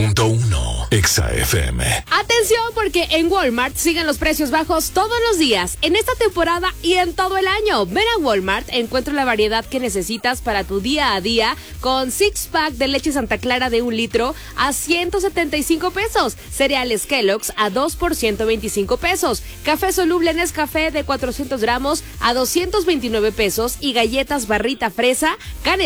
90.1 Exa FM. Atención, porque en Walmart siguen los precios bajos todos los días, en esta temporada y en todo el año. Ven a Walmart, encuentra la variedad que necesitas para tu día a día, con 6-pack de leche Santa Clara de 1 litro a 175 pesos, cereales Kellogg's a 2 por 125 pesos, café soluble Nescafé de 400 gramos a 229 pesos y galletas Barrita Fresa,